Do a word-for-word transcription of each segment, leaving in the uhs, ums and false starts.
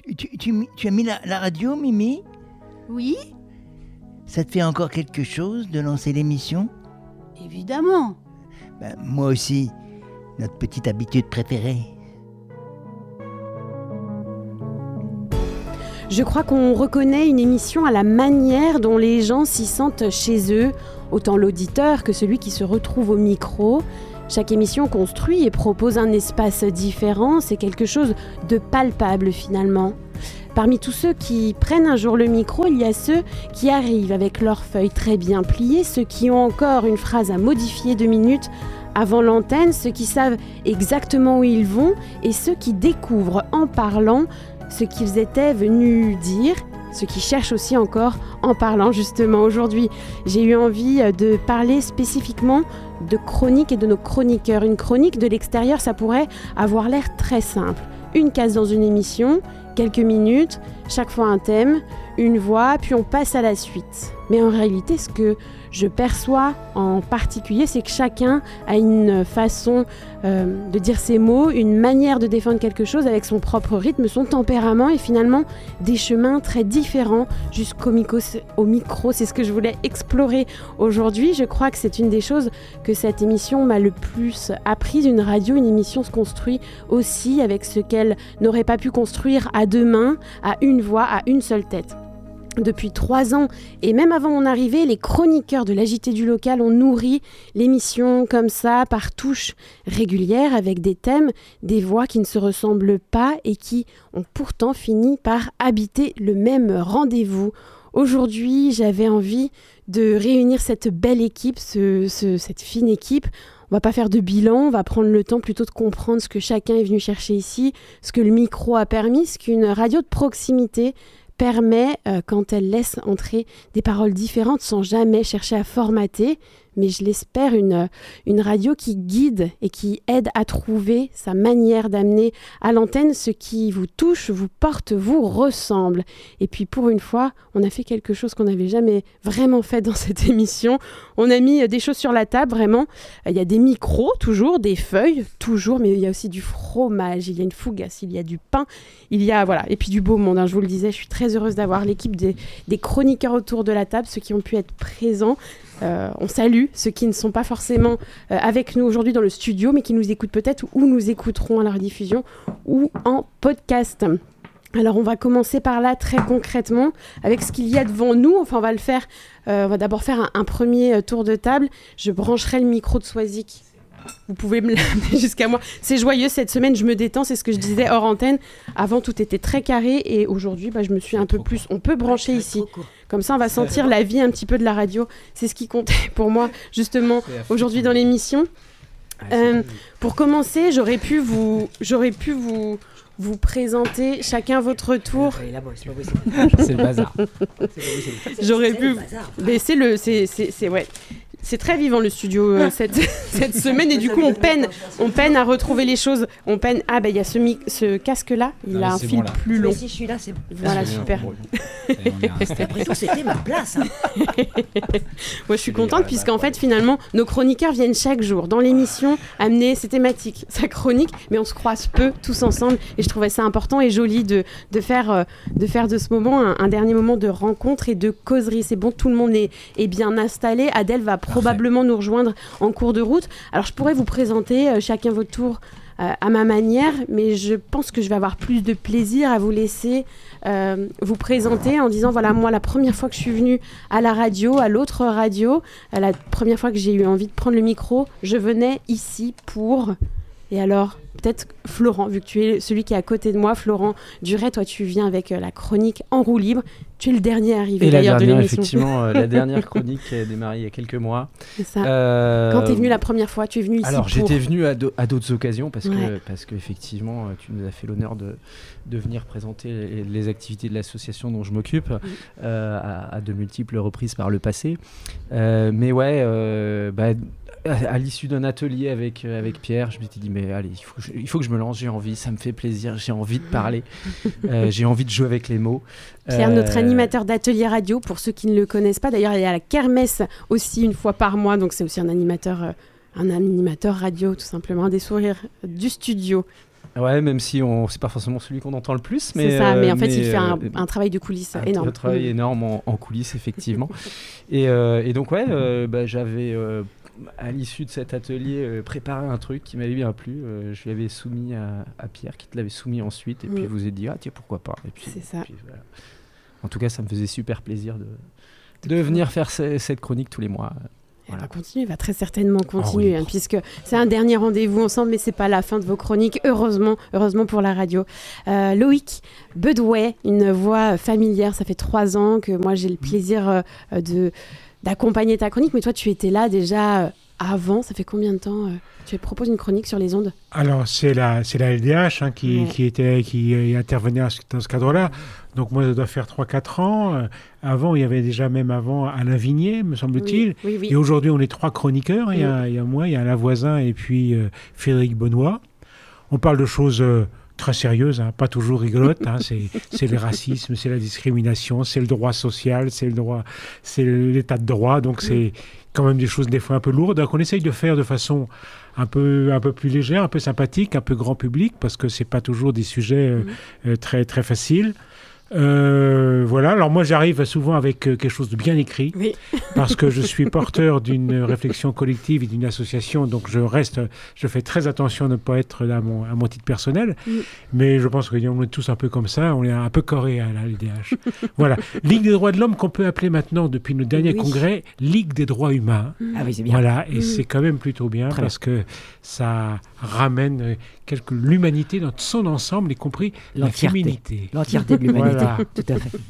Tu, tu, tu as mis la, la radio, Mimi ? Oui, Ça te fait encore quelque chose de lancer l'émission ? évidemment. Ben, moi aussi, notre petite habitude préférée. Je crois qu'on reconnaît une émission à la manière dont les gens s'y sentent chez eux, autant l'auditeur que celui qui se retrouve au micro. Chaque émission construit et propose un espace différent, c'est quelque chose de palpable finalement. Parmi tous ceux qui prennent un jour le micro, il y a ceux qui arrivent avec leurs feuilles très bien pliées, ceux qui ont encore une phrase à modifier deux minutes avant l'antenne, ceux qui savent exactement où ils vont et ceux qui découvrent en parlant ce qu'ils étaient venus dire, ceux qui cherchent aussi encore en parlant justement. Aujourd'hui, j'ai eu envie de parler spécifiquement de chronique et de nos chroniqueurs. Une chronique de l'extérieur, ça pourrait avoir l'air très simple. Une case dans une émission, quelques minutes, chaque fois un thème, une voix, puis on passe à la suite. Mais en réalité, ce que je perçois en particulier, c'est que chacun a une façon euh, de dire ses mots, une manière de défendre quelque chose avec son propre rythme, son tempérament et finalement des chemins très différents jusqu'au micro. Au micro, c'est ce que je voulais explorer aujourd'hui. Je crois que c'est une des choses que cette émission m'a le plus apprise. Une radio, une émission se construit aussi avec ce qu'elle n'aurait pas pu construire à deux mains, à une voix, à une seule tête. Depuis trois ans, et même avant mon arrivée, les chroniqueurs de l'A J T du local ont nourri l'émission comme ça, par touches régulières, avec des thèmes, des voix qui ne se ressemblent pas et qui ont pourtant fini par habiter le même rendez-vous. Aujourd'hui, j'avais envie de réunir cette belle équipe, ce, ce, cette fine équipe. On va pas faire de bilan, on va prendre le temps plutôt de comprendre ce que chacun est venu chercher ici, ce que le micro a permis, ce qu'une radio de proximité permet euh, quand elle laisse entrer des paroles différentes sans jamais chercher à formater, mais je l'espère une, une radio qui guide et qui aide à trouver sa manière d'amener à l'antenne ce qui vous touche, vous porte, vous ressemble. Et puis pour une fois, on a fait quelque chose qu'on n'avait jamais vraiment fait dans cette émission. On a mis des choses sur la table, vraiment. Il y a des micros, toujours, des feuilles, toujours, mais il y a aussi du fromage, il y a une fougasse, il y a du pain, il y a, voilà, et puis du beau monde, hein, je vous le disais, je suis très heureuse d'avoir l'équipe des, des chroniqueurs autour de la table, ceux qui ont pu être présents. Euh, on salue ceux qui ne sont pas forcément euh, avec nous aujourd'hui dans le studio, mais qui nous écoutent peut-être ou nous écouteront à la rediffusion ou en podcast. Alors on va commencer par là très concrètement avec ce qu'il y a devant nous. Enfin on va le faire, euh, on va d'abord faire un, un premier tour de table. Je brancherai le micro de Swazik. Vous pouvez me l'amener jusqu'à moi. C'est joyeux cette semaine, je me détends, c'est ce que je disais hors antenne. Avant, tout était très carré et aujourd'hui, bah, je me suis un peu plus... On peut brancher ici. Comme ça, on va sentir la vie un petit peu de la radio. C'est ce qui comptait pour moi, justement, aujourd'hui dans l'émission. Euh, pour commencer, j'aurais pu vous... J'aurais pu vous... vous présenter chacun votre tour. C'est le bazar. J'aurais pu... Mais c'est le... C'est, c'est, c'est, ouais. C'est très vivant le studio euh, cette, cette semaine et du coup on peine, on peine à retrouver les choses. On peine. Ah ben bah, il y a ce, mi- ce casque là, il ah, a un fil bon, plus long. Mais si je suis là, c'est voilà c'est super. Après tout, c'était ma place. Hein. Moi je suis contente puisqu'en fait finalement nos chroniqueurs viennent chaque jour dans l'émission amener ces thématiques, sa chronique, mais on se croise peu tous ensemble et je trouvais ça important et joli de de faire euh, de faire de ce moment un, un dernier moment de rencontre et de causerie. C'est bon, tout le monde est, est bien installé. Adèle va probablement nous rejoindre en cours de route. Alors je pourrais vous présenter euh, chacun votre tour euh, à ma manière, mais je pense que je vais avoir plus de plaisir à vous laisser euh, vous présenter en disant voilà, moi la première fois que je suis venue à la radio, à l'autre radio, euh, la première fois que j'ai eu envie de prendre le micro, je venais ici pour... Et alors, peut-être Florent, vu que tu es celui qui est à côté de moi, Florent Duret, toi tu viens avec euh, la chronique En roue libre. Tu es le dernier arrivé et d'ailleurs la de dernière, l'émission. Effectivement, euh, la dernière chronique qui a démarré il y a quelques mois. C'est ça. Euh... Quand tu es venu la première fois, tu es venu ici Alors, pour... j'étais venu à, do- à d'autres occasions parce ouais. que parce qu'effectivement, tu nous as fait l'honneur de, de venir présenter les, les activités de l'association dont je m'occupe mmh. euh, à, à de multiples reprises par le passé. Euh, mais ouais, euh, bah, à l'issue d'un atelier avec, euh, avec Pierre, je m'étais dit mais allez, il faut, que je, il faut que je me lance, j'ai envie, ça me fait plaisir, j'ai envie de parler, euh, j'ai envie de jouer avec les mots. Pierre, euh... notre animateur d'atelier radio, pour ceux qui ne le connaissent pas, d'ailleurs il y a la kermesse aussi une fois par mois, donc c'est aussi un animateur, euh, un animateur radio tout simplement, un des sourires du studio. Ouais, même si on c'est pas forcément celui qu'on entend le plus, mais c'est ça. euh, mais en fait, mais, il fait un, euh, un travail de coulisses un, énorme. un travail Mm. énorme en, en coulisses, effectivement. et, euh, et donc ouais, euh, bah, j'avais euh, à l'issue de cet atelier euh, préparé un truc qui m'avait bien plu. Euh, je lui avais soumis à, à Pierre, qui te l'avait soumis ensuite, et Mm. puis vous avez dit ah tiens pourquoi pas. Et puis, C'est ça. puis, voilà. En tout cas, ça me faisait super plaisir de de venir faire ce- cette chronique tous les mois. Elle Voilà. va continuer, elle va très certainement continuer, oui. hein, puisque c'est un dernier rendez-vous ensemble, mais c'est pas la fin de vos chroniques, heureusement, heureusement pour la radio. Euh, Loïc Bedouet, une voix familière, ça fait trois ans que moi j'ai le plaisir euh, de, d'accompagner ta chronique, mais toi tu étais là déjà euh, avant, ça fait combien de temps euh, tu proposes une chronique sur les ondes? Alors, c'est la, c'est la L D H hein, qui, Ouais. qui, était, qui euh, intervenait à ce- dans ce cadre-là. Donc, moi, ça doit faire trois quatre ans. Euh, avant, il y avait déjà même avant Alain Vignier, me semble-t-il. Oui, oui, oui. Et aujourd'hui, on est trois chroniqueurs. Il y a, il y a moi, il y a Alain Voisin et puis euh, Frédéric Benoît. On parle de choses euh, très sérieuses, hein, pas toujours rigolotes. Hein, c'est, c'est le racisme, c'est la discrimination, c'est le droit social, c'est le droit, c'est l'état de droit. Donc, c'est quand même des choses des fois un peu lourdes. Donc, on essaye de faire de façon un peu, un peu plus légère, un peu sympathique, un peu grand public, parce que c'est pas toujours des sujets euh, euh, très, très faciles. Euh, voilà, alors moi j'arrive souvent avec euh, quelque chose de bien écrit, Oui. parce que je suis porteur d'une réflexion collective et d'une association, donc je reste, je fais très attention de ne pas être à mon, à mon titre personnel, Mm. mais je pense qu'on est tous un peu comme ça, on est un peu coré à la L D H. Voilà, Ligue des droits de l'homme qu'on peut appeler maintenant depuis nos derniers Oui. congrès Ligue des droits humains. Ah oui, c'est bien. Voilà, et Mm. c'est quand même plutôt bien Très parce que ça ramène euh, quelque, l'humanité dans son ensemble, y compris la L'entièreté. féminité. L'entièreté de l'humanité. Voilà. Tout à fait.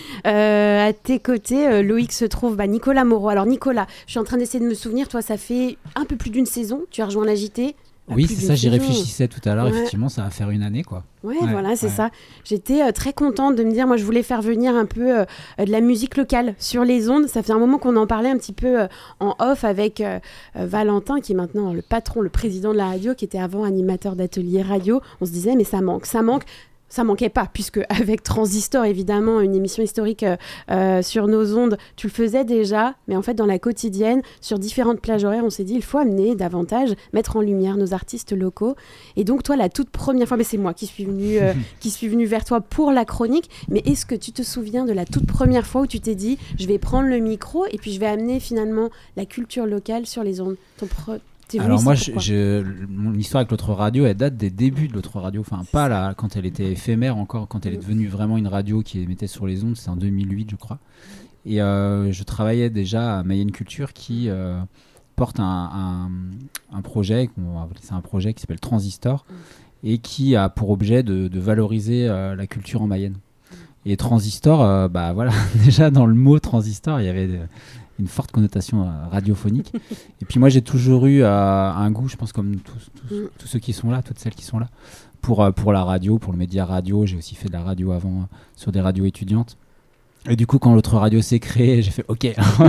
Euh, à tes côtés, euh, Loïc, se trouve bah, Nicolas Moreau. Alors Nicolas, je suis en train d'essayer de me souvenir, toi ça fait un peu plus d'une saison, tu as rejoint l'A J T. Bah, Oui, plus c'est d'une ça, j'y saison. réfléchissais tout à l'heure. Ouais. Effectivement, ça va faire une année, quoi. Ouais, Ouais, voilà, c'est ouais. ça. J'étais euh, très contente de me dire, moi je voulais faire venir un peu euh, de la musique locale sur les ondes. Ça fait un moment qu'on en parlait un petit peu euh, en off avec euh, euh, Valentin, qui est maintenant le patron, le président de la radio, qui était avant animateur d'atelier radio. On se disait, mais ça manque, ça manque. Ça manquait pas, puisque avec Transistor, évidemment, une émission historique euh, euh, sur nos ondes, tu le faisais déjà, mais en fait, dans la quotidienne, sur différentes plages horaires, on s'est dit, il faut amener davantage, mettre en lumière nos artistes locaux. Et donc, toi, la toute première fois, mais c'est moi qui suis venue, euh, qui suis venue vers toi pour la chronique, mais est-ce que tu te souviens de la toute première fois où tu t'es dit, je vais prendre le micro et puis je vais amener finalement la culture locale sur les ondes? Ton pro- t'es venu, Alors c'est moi, je, pourquoi je- mon histoire avec l'autre radio, elle date des débuts de l'autre radio. Enfin, pas là, quand elle était éphémère encore, quand elle est devenue vraiment une radio qui émettait sur les ondes, c'est en deux mille huit, je crois. Et euh, je travaillais déjà à Mayenne Culture qui euh, porte un, un, un projet, on va appeler ça un projet qui s'appelle Transistor, et qui a pour objet de, de valoriser euh, la culture en Mayenne. Et transistor, euh, bah voilà, déjà dans le mot transistor, il y avait de- une forte connotation euh, radiophonique. Et puis moi, j'ai toujours eu euh, un goût, je pense comme tous, tous, Mm. tous ceux qui sont là, toutes celles qui sont là, pour, euh, pour la radio, pour le média radio. J'ai aussi fait de la radio avant euh, sur des radios étudiantes. Et du coup, quand l'autre radio s'est créée, j'ai fait OK,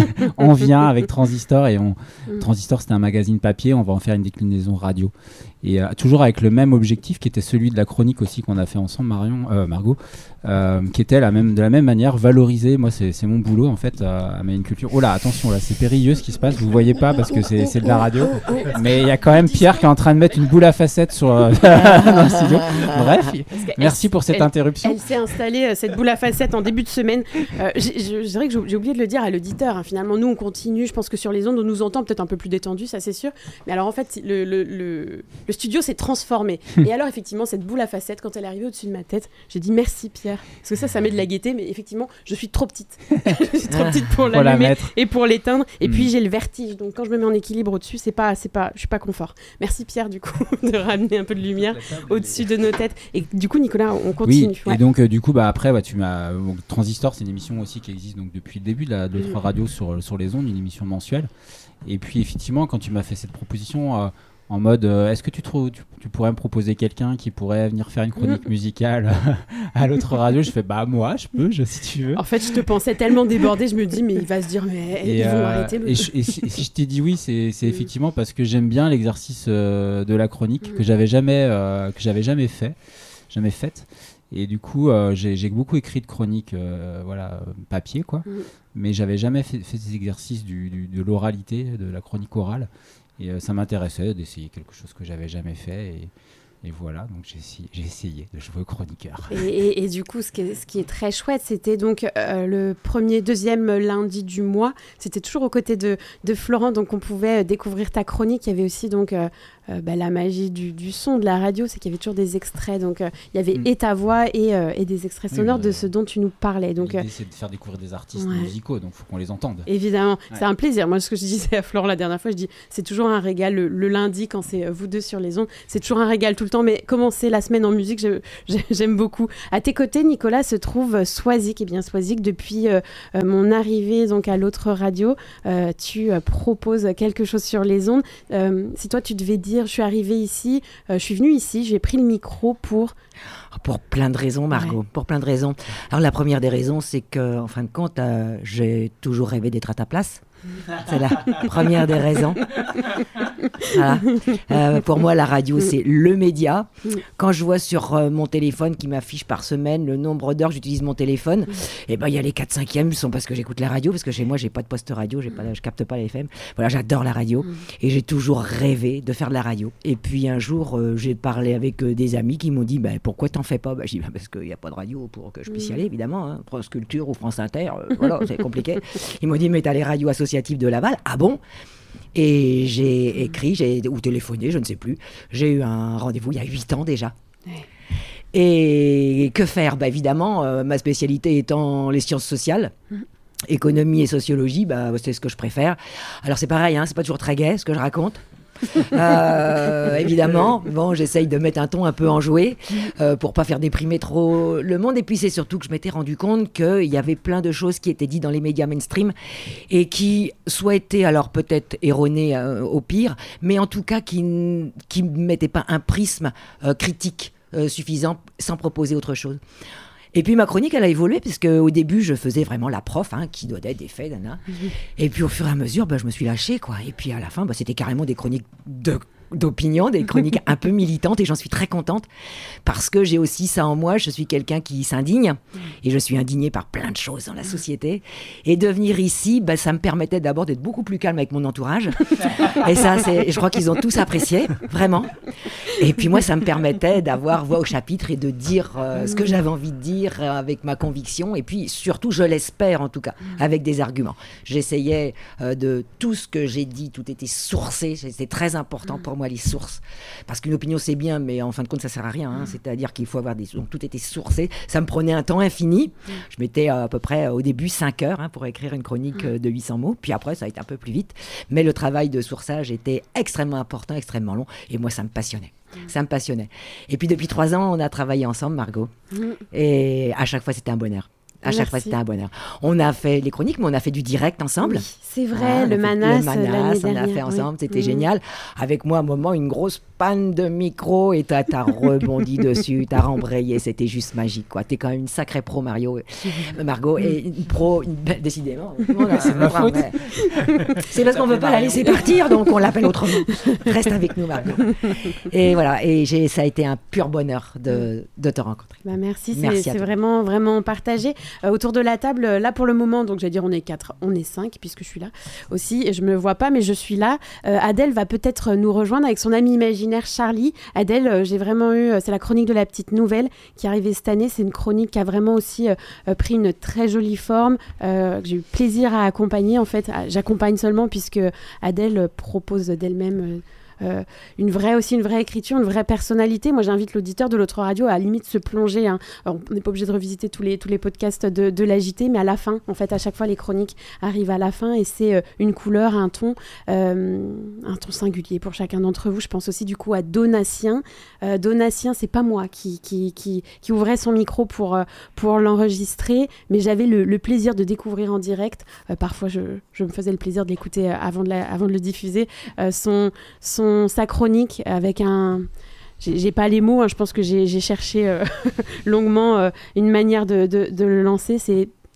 on vient avec Transistor. Et on... Mm. Transistor, c'était un magazine papier, on va en faire une déclinaison radio. Et euh, toujours avec le même objectif qui était celui de la chronique aussi qu'on a fait ensemble, Marion, euh, Margot, euh, qui était la même, de la même manière valoriser. Moi, c'est c'est mon boulot en fait euh, à Mayenne Culture. Oh là, attention, là, c'est périlleux ce qui se passe. Vous voyez pas parce que c'est c'est de la radio. Mais il y a quand même Pierre qui est en train de mettre une boule à facettes sur, euh, dans le studio. Bref, Parce que merci pour cette elle- interruption. Elle s'est installée, euh, cette boule à facettes, en début de semaine. Euh, j'ai- je- C'est vrai que j'ai j'ai oublié de le dire à l'auditeur. Hein. Finalement, nous, on continue. Je pense que sur les ondes, on nous entend peut-être un peu plus détendu, ça c'est sûr. Mais alors, en fait, le, le, le, le studio s'est transformé. Et alors, effectivement, cette boule à facettes, quand elle est arrivée au-dessus de ma tête, j'ai dit merci, Pierre. Parce que ça, ça met de la gaieté. Mais effectivement, je suis trop petite. je suis trop petite pour Pour la l'allumer mettre. et pour l'éteindre. Et Mm. puis, j'ai le vertige. Donc, quand je me mets en équilibre au-dessus, c'est pas, c'est pas, je suis pas confort. Merci, Pierre, du coup, de ramener un peu de lumière au-dessus de nos têtes. Et du coup, Nicolas, on continue. Oui, Ouais. et donc euh, du coup, bah, après, bah, tu m'as donc, Transistor, c'est une émission aussi qui existe donc, depuis le début de la- de l'autre Mm. radio sur, sur les ondes, une émission mensuelle. Et puis effectivement, quand tu m'as fait cette proposition euh, en mode euh, est-ce que tu, trouves, tu, tu pourrais me proposer quelqu'un qui pourrait venir faire une chronique musicale à l'autre radio, je fais bah moi, je peux, je, si tu veux. En fait, je te pensais tellement débordée, je me dis, mais il va se dire, mais Et, ils vont euh, arrêter. Le... et, je- et si, et si je t'ai dit oui, c'est c'est Mm. effectivement parce que j'aime bien l'exercice euh, de la chronique Mm. que j'avais jamais, euh, que j'avais jamais fait, jamais faite. Et du coup, euh, j'ai j'ai beaucoup écrit de chroniques, euh, voilà, euh, papier quoi. Mm. Mais j'avais jamais fait, fait ces exercices du, du- de l'oralité, de la chronique orale. Et euh, ça m'intéressait d'essayer quelque chose que j'avais jamais fait. Et, Et voilà, donc j'ai essayé, j'ai essayé de jouer au chroniqueur. Et, et, et du coup, ce qui est, ce qui est très chouette, c'était donc euh, le premier, deuxième lundi du mois. C'était toujours aux côtés de, de Florent, donc on pouvait découvrir ta chronique. Il y avait aussi donc euh, euh, bah, la magie du, du son, de la radio, c'est qu'il y avait toujours des extraits. Donc euh, il y avait mm. et ta voix et, euh, et des extraits sonores oui, de ce dont tu nous parlais. Donc l'idée, euh, c'est de faire découvrir des artistes ouais. musicaux, donc il faut qu'on les entende. Évidemment, ouais. c'est un plaisir. Moi, ce que je disais à Florent la dernière fois, je dis c'est toujours un régal le, le lundi quand c'est vous deux sur les ondes. C'est toujours un régal tout le temps, mais commencer la semaine en musique, je, je, j'aime beaucoup. À tes côtés, Nicolas, se trouve Swazik. Et bien Swazik, depuis euh, mon arrivée donc à l'autre radio, euh, tu euh, proposes quelque chose sur les ondes. Euh, si toi, tu devais dire, je suis arrivée ici, euh, je suis venue ici, j'ai pris le micro pour... Pour plein de raisons, Margot, ouais. pour plein de raisons. Alors la première des raisons, c'est que, en fin de compte, euh, j'ai toujours rêvé d'être à ta place. C'est la première des raisons. Voilà. Euh, pour moi, la radio, c'est le média. Quand je vois sur euh, mon téléphone qui m'affiche par semaine le nombre d'heures que j'utilise mon téléphone, et ben il y a les quatre cinquièmes sont parce que j'écoute la radio, parce que chez moi, j'ai pas de poste radio, j'ai pas, je capte pas la F M. Voilà, j'adore la radio et j'ai toujours rêvé de faire de la radio. Et puis un jour, euh, j'ai parlé avec euh, des amis qui m'ont dit ben, pourquoi t'en fais pas ben, j'ai dit ben, parce qu'il n'y a pas de radio pour que je puisse y aller, évidemment. Hein. France Culture ou France Inter, euh, voilà, c'est compliqué. Ils m'ont dit mais t'as les radios associatives de Laval. Ah bon? Et j'ai écrit, j'ai, ou téléphoné, je ne sais plus. J'ai eu un rendez-vous il y a huit ans déjà. Ouais. Et que faire? Bah, évidemment, euh, ma spécialité étant les sciences sociales. Mmh. Économie et sociologie, bah, c'est ce que je préfère. Alors c'est pareil, hein, c'est pas toujours très gai ce que je raconte. euh, évidemment, bon, j'essaye de mettre un ton un peu enjoué euh, pour pas faire déprimer trop le monde. Et puis c'est surtout que je m'étais rendu compte qu'il y avait plein de choses qui étaient dites dans les médias mainstream et qui soit étaient alors peut-être erronées euh, au pire, mais en tout cas qui ne qui mettaient pas un prisme euh, critique euh, suffisant sans proposer autre chose. Et puis ma chronique, elle a évolué, puisque au début, je faisais vraiment la prof, hein, qui donnait des faits, nana. Mmh. Et puis au fur et à mesure, bah, je me suis lâchée, quoi. Et puis à la fin, bah, c'était carrément des chroniques de... d'opinion, des chroniques un peu militantes, et j'en suis très contente parce que j'ai aussi ça en moi. Je suis quelqu'un qui s'indigne et je suis indigné par plein de choses dans la société, et de venir ici, bah, ça me permettait d'abord d'être beaucoup plus calme avec mon entourage et ça, c'est, je crois qu'ils ont tous apprécié, vraiment. Et puis moi, ça me permettait d'avoir voix au chapitre et de dire euh, ce que j'avais envie de dire euh, avec ma conviction, et puis surtout, je l'espère en tout cas, avec des arguments. J'essayais euh, de tout ce que j'ai dit, tout était sourcé, c'était très important pour moi, les sources, parce qu'une opinion c'est bien, mais en fin de compte ça sert à rien, hein. C'est-à-dire qu'il faut avoir des... donc tout était sourcé, ça me prenait un temps infini. Je mettais à peu près au début cinq heures hein, pour écrire une chronique de huit cents mots, puis après ça a été un peu plus vite, mais le travail de sourçage était extrêmement important, extrêmement long, et moi ça me passionnait. Ça me passionnait. Et puis depuis trois ans on a travaillé ensemble, Margot, et à chaque fois c'était un bonheur. À chaque Merci. fois, c'était un bonheur. On a fait les chroniques, mais on a fait du direct ensemble. Oui, c'est vrai, ah, le Manas, le Manas, on a fait ensemble, oui. C'était mmh. génial. Avec moi, à un moment, une grosse panne de micro, et t'as, t'as rebondi dessus, t'as rembrayé, c'était juste magique, quoi. T'es quand même une sacrée pro, Mario, euh, Margot, et une pro, une belle, décidément. Voilà, c'est ma faute. Ouais. C'est parce qu'on ne veut pas la laisser partir, donc on l'appelle autrement. Reste avec nous, Margot. Et voilà, et j'ai, ça a été un pur bonheur de, de te rencontrer. Bah merci, merci c'est, c'est vraiment, vraiment partagé. Euh, autour de la table, là pour le moment, donc j'allais dire on est quatre, on est cinq puisque je suis là aussi, et je me vois pas mais je suis là. Euh, Adèle va peut-être nous rejoindre avec son ami imaginaire Charlie. Adèle, euh, j'ai vraiment eu, euh, c'est la chronique de la petite nouvelle qui est arrivée cette année, c'est une chronique qui a vraiment aussi euh, pris une très jolie forme, euh, que j'ai eu plaisir à accompagner en fait, j'accompagne seulement puisque Adèle propose d'elle-même euh, Euh, une vraie aussi une vraie écriture, une vraie personnalité. Moi j'invite l'auditeur de l'autre radio à, à limite se plonger, hein. Alors, on n'est pas obligé de revisiter tous les, tous les podcasts de, de l'A J T, mais à la fin en fait à chaque fois les chroniques arrivent à la fin et c'est euh, une couleur, un ton euh, un ton singulier pour chacun d'entre vous. Je pense aussi du coup à Donatien. euh, Donatien, c'est pas moi qui, qui, qui, qui ouvrait son micro pour, euh, pour l'enregistrer, mais j'avais le, le plaisir de découvrir en direct, euh, parfois je, je me faisais le plaisir de l'écouter avant de, la, avant de le diffuser, euh, son, son sa chronique avec un... J'ai, j'ai pas les mots, hein, je pense que j'ai, j'ai cherché euh, longuement euh, une manière de, de, de le lancer. C'est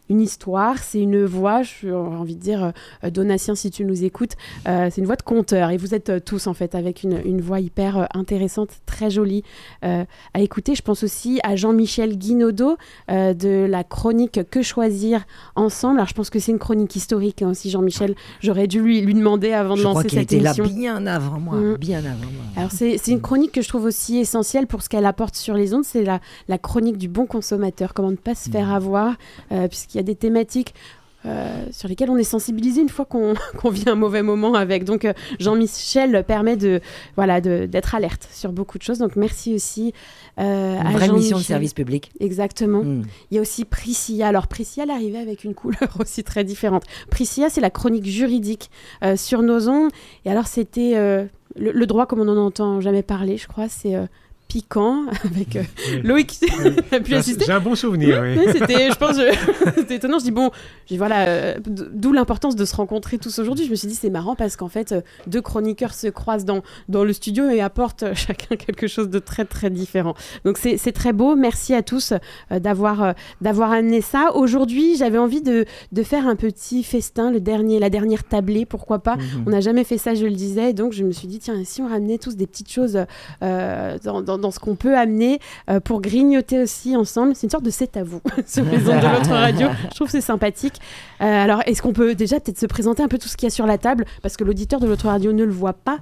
une histoire, c'est une voix, j'ai envie de dire, euh, Donatien, si tu nous écoutes, euh, c'est une voix de conteur. Et vous êtes euh, tous, en fait, avec une, une voix hyper euh, intéressante, très jolie euh, à écouter. Je pense aussi à Jean-Michel Guinaudot euh, de la chronique Que choisir ensemble. Alors, je pense que c'est une chronique historique hein, aussi, Jean-Michel. J'aurais dû lui, lui demander avant de je lancer cette émission. Je crois qu'il était là bien avant moi, mmh. bien avant moi. Alors, c'est, c'est une chronique que je trouve aussi essentielle pour ce qu'elle apporte sur les ondes. C'est la, la chronique du bon consommateur. Comment ne pas se faire avoir, euh, puisqu'il Il y a des thématiques euh, sur lesquelles on est sensibilisé une fois qu'on, qu'on vit un mauvais moment avec. Donc, euh, Jean-Michel permet de, voilà, de, d'être alerte sur beaucoup de choses. Donc, merci aussi euh, une à vraie Jean-Michel. mission de service public. Exactement. Mm. Il y a aussi Priscilla. Alors, Priscilla, elle arrivait avec une couleur aussi très différente. Priscilla, c'est la chronique juridique euh, sur nos ondes. Et alors, c'était euh, le, le droit comme on n'en entend jamais parler, je crois. C'est... Euh, piquant avec euh, oui. Loïc a pu assister. J'ai un bon souvenir, oui. oui c'était, je pense, je... c'était étonnant. Je dis bon, je dis, voilà, euh, d'où l'importance de se rencontrer tous aujourd'hui. Je me suis dit c'est marrant parce qu'en fait, euh, deux chroniqueurs se croisent dans dans le studio et apportent euh, chacun quelque chose de très très différent. Donc c'est c'est très beau. Merci à tous euh, d'avoir euh, d'avoir amené ça. Aujourd'hui, j'avais envie de de faire un petit festin, le dernier, la dernière tablée, pourquoi pas. Mm-hmm. On n'a jamais fait ça, je le disais. Donc je me suis dit tiens, si on ramenait tous des petites choses euh, dans, dans dans ce qu'on peut amener euh, pour grignoter aussi ensemble. C'est une sorte de c'est à vous sur les ondes de l'autre radio. Je trouve que c'est sympathique. Euh, alors, est-ce qu'on peut déjà peut-être se présenter un peu tout ce qu'il y a sur la table parce que l'auditeur de l'autre radio ne le voit pas.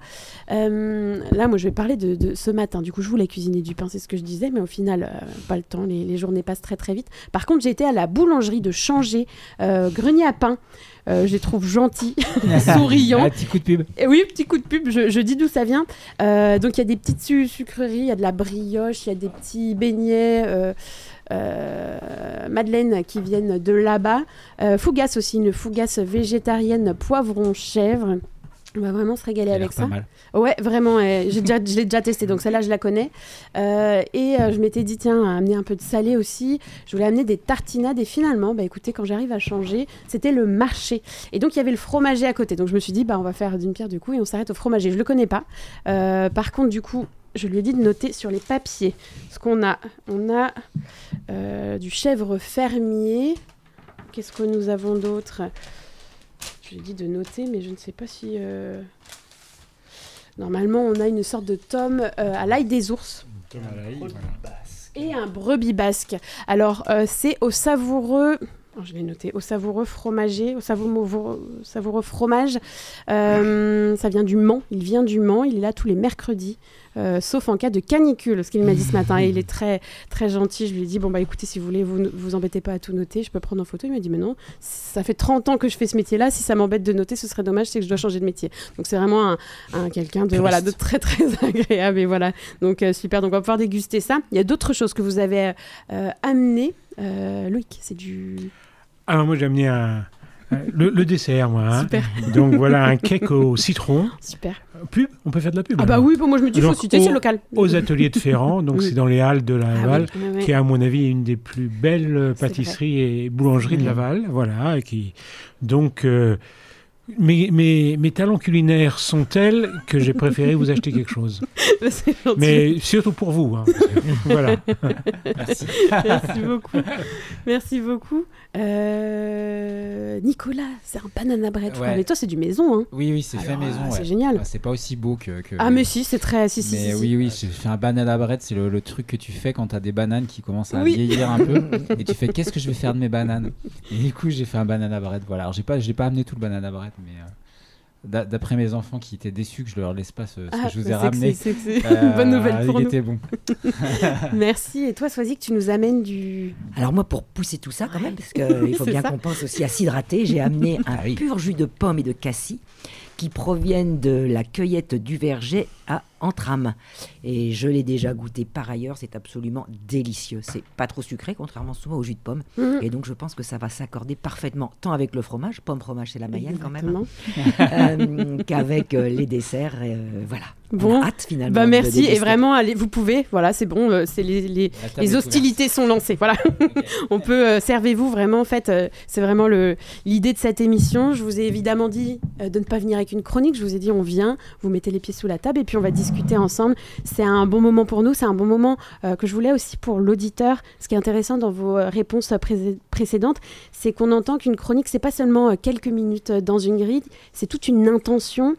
Euh, là, moi, je vais parler de, de ce matin. Du coup, je voulais cuisiner du pain, c'est ce que je disais, mais au final, euh, pas le temps. Les, les journées passent très, très vite. Par contre, j'ai été à la boulangerie de Changé, euh, grenier à pain. Euh, je les trouve gentils, souriants. Un petit coup de pub. Et oui, petit coup de pub, je, je dis d'où ça vient. Euh, donc il y a des petites su- sucreries, il y a de la brioche, il y a des petits beignets, euh, euh, madeleines qui viennent de là-bas. Euh, fougasse aussi, une fougasse végétarienne poivron chèvre. On va vraiment se régaler avec ça. Pas mal. Ouais, vraiment. Euh, j'ai déjà, je l'ai déjà testé, donc celle-là, je la connais. Euh, et euh, je m'étais dit, tiens, amener un peu de salé aussi. Je voulais amener des tartinades. Et finalement, bah, écoutez, quand j'arrive à changer, c'était le marché. Et donc, il y avait le fromager à côté. Donc, je me suis dit, bah, on va faire d'une pierre deux coups et on s'arrête au fromager. Je ne le connais pas. Euh, par contre, du coup, je lui ai dit de noter sur les papiers ce qu'on a. On a euh, du chèvre fermier. Qu'est-ce que nous avons d'autre ? Je lui ai dit de noter, mais je ne sais pas si... Euh... Normalement, on a une sorte de tome euh, à l'ail des ours. Tome à l'ail, voilà. Et un brebis basque. Alors, euh, c'est au savoureux... Oh, je l'ai noté. Au savoureux fromager, au savoureux, savoureux fromage. Euh, ça vient du Mans. Il vient du Mans. Il est là tous les mercredis. Euh, sauf en cas de canicule, ce qu'il m'a dit ce matin. Et il est très, très gentil. Je lui ai dit, bon, bah écoutez, si vous voulez, vous vous embêtez pas à tout noter, je peux prendre en photo. Il m'a dit, mais non, ça fait trente ans que je fais ce métier-là. Si ça m'embête de noter, ce serait dommage, c'est que je dois changer de métier. Donc c'est vraiment un, un quelqu'un de, voilà, de très, très agréable. Et voilà, donc euh, super. Donc on va pouvoir déguster ça. Il y a d'autres choses que vous avez euh, amenées. Euh, Loïc, c'est du... Alors moi j'ai amené un... Le, le dessert, moi. Hein. Super. Donc voilà, un cake au citron. Super. Pub, on peut faire de la pub. Ah bah alors. oui, pour moi je me dis, il faut citer, c'est local. Aux ateliers de Ferrand, donc Oui. c'est dans les Halles de Laval, Ah oui, oui, oui. qui est à mon avis une des plus belles C'est pâtisseries et boulangeries Mmh. de Laval. Voilà, et qui... Donc, euh, mes, mes, mes talents culinaires sont tels que j'ai préféré vous acheter quelque chose. C'est gentil. Mais surtout pour vous. Hein, parce que- voilà. Merci. Merci beaucoup. Merci beaucoup. Euh, Nicolas, c'est un banana bread. je crois. Ouais. Mais toi, c'est du maison. Hein. Oui, oui, c'est fait Alors, maison. ah, ouais. c'est génial. Ah, c'est pas aussi beau que. que- Ah, mais si, c'est très. Si, si, Mais si, si. oui, oui, j'ai fait un banana bread, c'est le, le truc que tu fais quand t'as des bananes qui commencent à Oui. vieillir un peu. Et tu fais, qu'est-ce que je vais faire de mes bananes? Et du coup, j'ai fait un banana bread. Voilà. Alors, j'ai pas, j'ai pas amené tout le banana bread, mais euh, d'a- d'après mes enfants qui étaient déçus que je leur laisse pas ce, ce Ah, que je vous ai c'est que ramené. c'est- c'est que c'est une bonne nouvelle pour il nous. était bon. Merci. Et toi, Soisy, que tu nous amènes du. Alors moi, pour pousser tout ça quand Ouais. même, parce qu'il faut C'est bien ça. qu'on pense aussi à s'hydrater, j'ai amené un Ah oui. pur jus de pomme et de cassis qui proviennent de la cueillette du verger à Entrammes. Et je l'ai déjà goûté par ailleurs, c'est absolument délicieux. C'est pas trop sucré, contrairement souvent au jus de pomme. Mmh. Et donc je pense que ça va s'accorder parfaitement, tant avec le fromage, pomme fromage c'est la Mayenne quand même, Exactement. euh, qu'avec euh, les desserts. Et, euh, voilà. Bon. On a hâte finalement. Bah de merci. déguster. Et vraiment, allez, vous pouvez. Voilà, c'est bon. euh, c'est les, les, La table les est hostilités sont lancées. Voilà. On peut euh, servez-vous vraiment. En fait, euh, c'est vraiment le l'idée de cette émission. Je vous ai évidemment dit euh, de ne pas venir avec une chronique. Je vous ai dit on vient, vous mettez les pieds sous la table et puis on va discuter ensemble. C'est un bon moment pour nous. C'est un bon moment euh, que je voulais aussi pour l'auditeur. Ce qui est intéressant dans vos euh, réponses pré- précédente, c'est qu'on entend qu'une chronique, c'est pas seulement euh, quelques minutes euh, dans une grille, c'est toute une intention.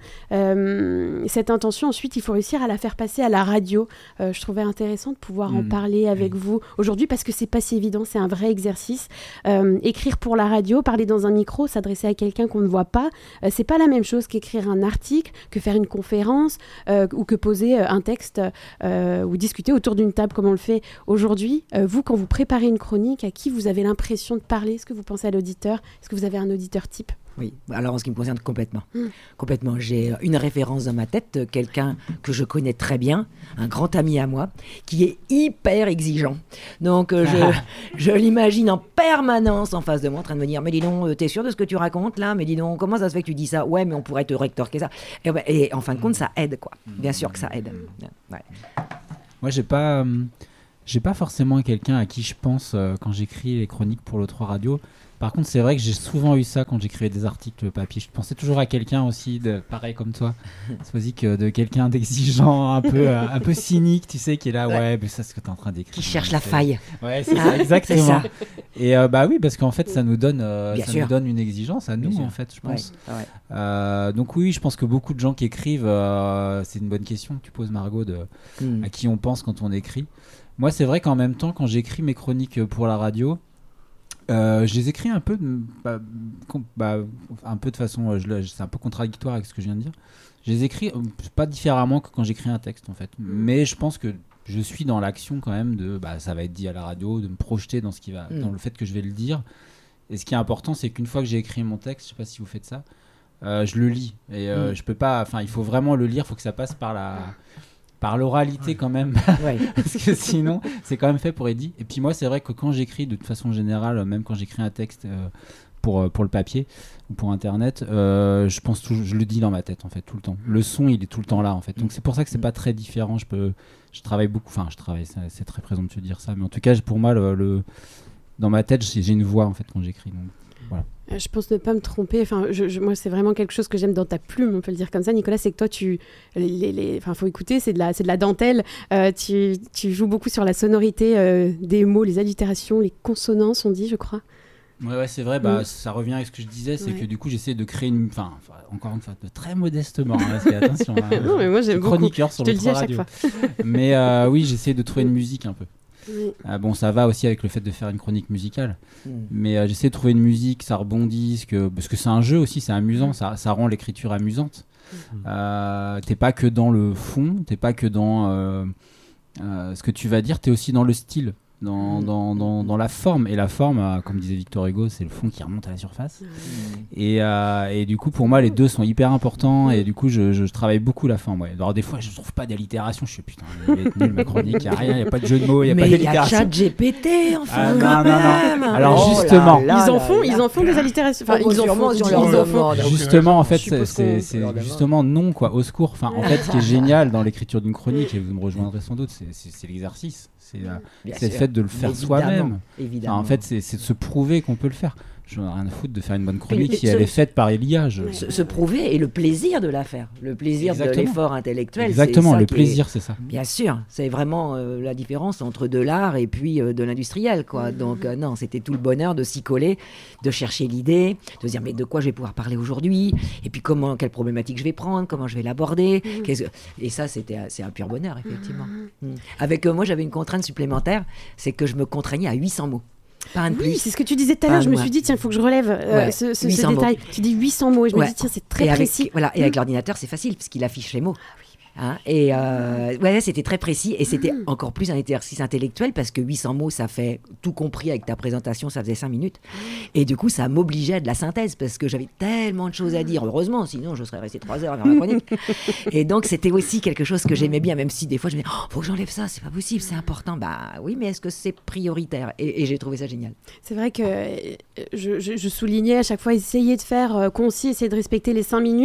Euh, cette intention, ensuite, il faut réussir à la faire passer à la radio. Euh, je trouvais intéressant de pouvoir mmh. en parler avec mmh. vous aujourd'hui parce que c'est pas si évident, c'est un vrai exercice. Euh, écrire pour la radio, parler dans un micro, s'adresser à quelqu'un qu'on ne voit pas, euh, c'est pas la même chose qu'écrire un article, que faire une conférence euh, ou que poser euh, un texte euh, ou discuter autour d'une table comme on le fait aujourd'hui. Euh, vous, quand vous préparez une chronique, à qui vous avez l'impression de parler? Est-ce que vous pensez à l'auditeur? Est-ce que vous avez un auditeur type? Oui, alors en ce qui me concerne, complètement. Mmh. Complètement. J'ai une référence dans ma tête, quelqu'un que je connais très bien, un grand ami à moi, qui est hyper exigeant. Donc euh, je, je l'imagine en permanence en face de moi, en train de me dire « Mais dis donc, t'es sûr de ce que tu racontes là? Mais dis donc, comment ça se fait que tu dis ça? Ouais, mais on pourrait te rétorquer ça. » et, ben, et en fin de compte, ça aide, quoi. Bien sûr que ça aide. Ouais. Moi, j'ai pas... Euh... J'ai pas forcément quelqu'un à qui je pense euh, quand j'écris les chroniques pour l'O trois Radio. Par contre, c'est vrai que j'ai souvent eu ça quand j'écrivais des articles papier. Je pensais toujours à quelqu'un aussi, de, pareil comme toi, Swazik, de quelqu'un d'exigeant, un peu, euh, un peu cynique, tu sais, qui est là, ouais, ouais mais ça, c'est ce que tu es en train d'écrire. Qui cherche la faille. Ouais, c'est ça, exactement. C'est ça. Et euh, bah oui, parce qu'en fait, ça nous donne, euh, ça nous donne une exigence à nous, en fait, je pense. Ouais, ouais. Euh, donc oui, je pense que beaucoup de gens qui écrivent, euh, c'est une bonne question que tu poses, Margot, de, mm. à qui on pense quand on écrit. Moi, c'est vrai qu'en même temps, quand j'écris mes chroniques pour la radio, euh, je les écris un peu de, bah, bah, un peu de façon, je, c'est un peu contradictoire avec ce que je viens de dire. Je les écris euh, pas différemment que quand j'écris un texte, en fait. Mais je pense que je suis dans l'action quand même de, bah, ça va être dit à la radio, de me projeter dans ce qui va, mmh. dans le fait que je vais le dire. Et ce qui est important, c'est qu'une fois que j'ai écrit mon texte, je sais pas si vous faites ça, euh, je le lis. Et euh, mmh. je peux pas, enfin, il faut vraiment le lire, il faut que ça passe par la... par l'oralité ouais. quand même, ouais. parce que sinon c'est quand même fait pour Eddy. Et puis moi c'est vrai que quand j'écris de toute façon générale, même quand j'écris un texte euh, pour, pour le papier ou pour internet, euh, je pense tout, je le dis dans ma tête en fait tout le temps. Le son il est tout le temps là en fait. Donc c'est pour ça que c'est pas très différent. Je peux, je travaille beaucoup, enfin je travaille, c'est, c'est très présomptueux de dire ça, mais en tout cas pour moi le, le dans ma tête j'ai une voix en fait quand j'écris. Donc voilà. Je pense ne pas me tromper. Enfin, je, je, moi, c'est vraiment quelque chose que j'aime dans ta plume, on peut le dire comme ça, Nicolas. C'est que toi, tu, les, les, enfin, faut écouter, c'est de la, c'est de la dentelle. Euh, tu, tu joues beaucoup sur la sonorité euh, des mots, les allitérations, les consonances, on dit, je crois. Ouais, ouais, c'est vrai. Bah, mmh. ça revient avec ce que je disais, c'est ouais. que du coup, j'essaie de créer une, enfin, encore une fois, de très modestement. Hein, parce que, attention, hein, non, mais moi, j'aime beaucoup. Chroniqueur sur le trois radio. Mais euh, oui, j'essaie de trouver une musique un peu. Oui. Euh, bon, ça va aussi avec le fait de faire une chronique musicale, mmh. mais euh, j'essaie de trouver une musique, ça rebondisse, que, parce que c'est un jeu aussi, c'est amusant, mmh. ça, ça rend l'écriture amusante. Mmh. Euh, t'es pas que dans le fond, t'es pas que dans euh, euh, ce que tu vas dire, t'es aussi dans le style, dans, mmh. dans, dans, dans la forme. Et la forme, euh, comme disait Victor Hugo, c'est le fond qui remonte à la surface. Mmh. Et, euh, et du coup, pour moi, les deux sont hyper importants. Et du coup, je, je, je travaille beaucoup la forme. Ouais. Alors, des fois, je trouve pas d'allitération. Je suis putain, il va être nul ma chronique. Il n'y a rien, il n'y a pas de jeu de mots, il n'y a mais pas d'allitération. Mais il y a ChatGPT, enfin. Ah, non, non, non. Alors, oh justement, là là, ils en font, là, ils en font des allitérations. Enfin, oh, ils en font, sur ils leur en font. Justement, en fait, c'est, c'est, c'est justement non, quoi, au secours. Enfin, en fait, ce qui est génial dans l'écriture d'une chronique, et vous me rejoindrez sans doute, c'est, c'est, c'est l'exercice. C'est, euh, c'est le fait de le faire évidemment, soi-même. Évidemment. Enfin, en fait, c'est, c'est de se prouver qu'on peut le faire. Je n'en ai rien à foutre de faire une bonne chronique si elle est faite par Elia. Je... Se, se prouver et le plaisir de la faire. Le plaisir Exactement. de l'effort intellectuel. Exactement, c'est ça le plaisir, est... c'est ça. Bien sûr, c'est vraiment euh, la différence entre de l'art et puis euh, de l'industriel, quoi. Mmh. Donc, euh, non, c'était tout le bonheur de s'y coller, de chercher l'idée, de se dire, mais de quoi je vais pouvoir parler aujourd'hui? Et puis, comment, quelle problématique je vais prendre? Comment je vais l'aborder? mmh. Qu'est-ce que... Et ça, c'était, c'est un pur bonheur, effectivement. Mmh. Mmh. Avec euh, moi, j'avais une contrainte supplémentaire, c'est que je me contraignais à huit cents mots. Pas un de oui, plus. C'est ce que tu disais tout à l'heure. Je me suis dit, tiens, il faut que je relève euh, ouais, ce, ce, ce détail. Tu dis huit cents mots et je ouais. me dis, tiens, c'est très et précis. Avec, voilà, et avec l'ordinateur, c'est facile parce qu'il affiche les mots. Ah, oui. Hein, et euh, ouais, c'était très précis et c'était mmh. encore plus un exercice intellectuel parce que huit cents mots, ça fait tout compris avec ta présentation, ça faisait cinq minutes. Et du coup, ça m'obligeait à de la synthèse parce que j'avais tellement de choses à dire. Heureusement, sinon je serais resté trois heures à faire ma chronique. Et donc, c'était aussi quelque chose que j'aimais bien, même si des fois je me disais, oh, faut que j'enlève ça, c'est pas possible, c'est important. Bah oui, mais est-ce que c'est prioritaire? et, et j'ai trouvé ça génial. C'est vrai que je, je, je soulignais à chaque fois essayer de faire euh, concis, essayer de respecter les cinq minutes.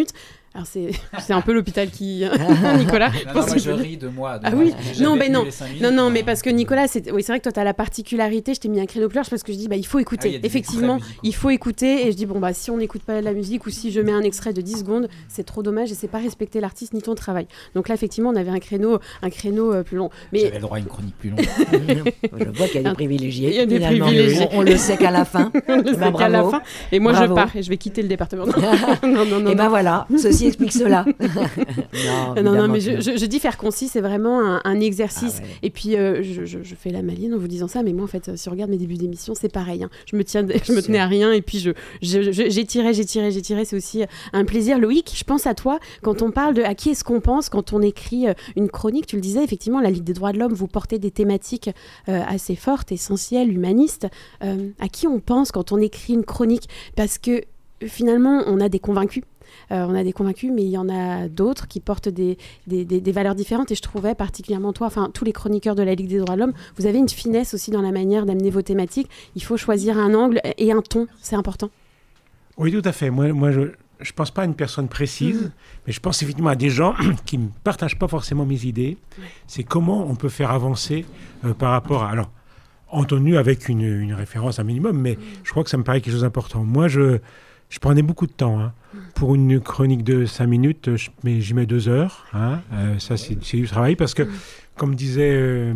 Alors c'est, c'est un peu l'hôpital qui... Nicolas Non, non, moi je ris de moi. De Ah moi, oui, parce que j'ai non, jamais mais non. tenu les cinq minutes, Non, non, moi. mais parce que Nicolas, c'est, oui, c'est vrai que toi, tu as la particularité, je t'ai mis un créneau pleurge parce que je dis, bah, il faut Ah oui, écouter. il y a des Effectivement, extraits musicaux. il faut écouter. Et je dis, bon, bah, si on n'écoute pas la musique ou si je mets un extrait de dix secondes, c'est trop dommage et c'est pas respecter l'artiste ni ton travail. Donc là, effectivement, on avait un créneau, un créneau euh, plus long. Mais J'avais le droit à une chronique plus longue. Je vois qu'il y a des privilégiés. Il y a des finalement. privilégiés. On, on le sait qu'à la fin. on le Eh sait ben, qu'à la bravo. fin. Et moi, Bravo. je pars et je vais quitter le département. Non, non, non. non, Et ben voilà, ceci explique cela. non, non, non, évidemment mais que je, non. je, je dis faire concis, c'est vraiment un, un exercice. Ah ouais. Et puis, euh, je, je, je fais la maline en vous disant ça, mais moi, en fait, si on regarde mes débuts d'émission, c'est pareil. Hein. Je me tiens, je me tenais à rien, et puis je, je, je, j'étirais, j'étirais, j'étirais. C'est aussi un plaisir. Loïc, je pense à toi quand on parle de à qui est-ce qu'on pense quand on écrit une chronique. Tu le disais, effectivement, la Ligue des droits de l'homme, vous portez des thématiques euh, assez fortes, essentielles, humanistes. Euh, à qui on pense quand on écrit une chronique? Parce que finalement, on a des convaincus. Euh, on a des convaincus, mais il y en a d'autres qui portent des, des, des, des valeurs différentes. Et je trouvais particulièrement toi, enfin tous les chroniqueurs de la Ligue des droits de l'homme, vous avez une finesse aussi dans la manière d'amener vos thématiques. Il faut choisir un angle et un ton, c'est important. Oui, tout à fait. Moi, moi je ne pense pas à une personne précise, mmh. mais je pense effectivement à des gens qui ne partagent pas forcément mes idées. Ouais. C'est comment on peut faire avancer euh, par rapport à... Alors, entendu avec une, une référence un minimum, mais mmh. je crois que ça me paraît quelque chose d'important. Moi, je... Je prenais beaucoup de temps. Hein. Pour une chronique de cinq minutes, je mets, j'y mets deux heures. Hein. Euh, ça, c'est, c'est du travail parce que, comme disait euh,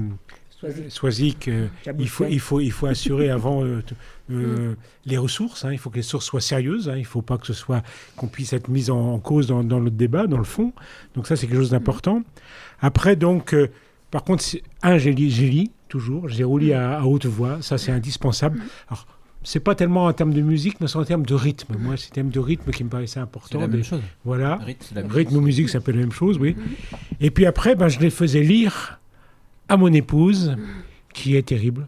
Soisic, euh, il, faut, il, faut, il faut assurer avant euh, euh, les ressources. Hein. Il faut que les sources soient sérieuses. Hein. Il ne faut pas que ce soit, qu'on puisse être mis en, en cause dans, dans le débat, dans le fond. Donc ça, c'est quelque chose d'important. Après, donc, euh, par contre, un, j'ai lu, j'ai lu toujours. J'ai relu à, à haute voix. Ça, c'est indispensable. Alors, c'est pas tellement en termes de musique, mais c'est en termes de rythme. Moi, c'est en termes de rythme qui me paraissait important. C'est la des... même chose. Voilà. Rythme, c'est la même rythme chose. ou musique, ça peut être la même chose, oui. Et puis après, ben, je les faisais lire à mon épouse, qui est terrible,